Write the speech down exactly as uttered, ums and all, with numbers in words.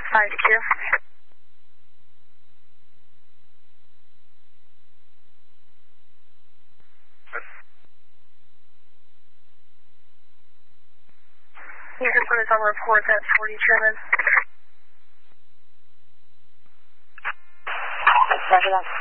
five two. You can put us on report at forty German. Roger that.